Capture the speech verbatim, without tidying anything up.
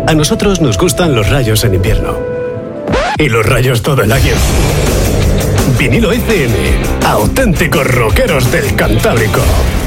A nosotros nos gustan los rayos en invierno. Y los rayos todo el año. Vinilo F M, auténticos rockeros del Cantábrico.